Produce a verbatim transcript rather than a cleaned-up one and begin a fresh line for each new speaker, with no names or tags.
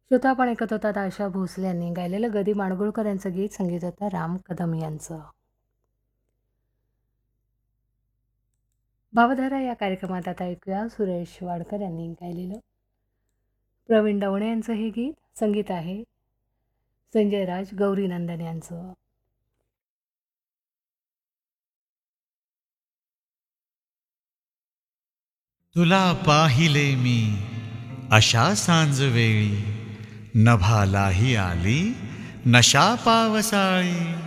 श्रोता आपण ऐकत होतात आशा भोसले यांनी गायलेलं गदी माडगुळकर यांचं गीत, संगीत होतं राम कदम यांचं. भावधारा या कार्यक्रमात आता ऐकूया सुरेश वाडकर यांनी गायलेलं. प्रवीण डवणे यांचं हे गीत, संगीत आहे संजय राज गौरी नंदन यांचं.
तुला पाहिले मी अशा सांजवेळी, नभालाही आली नशा पावसाळी.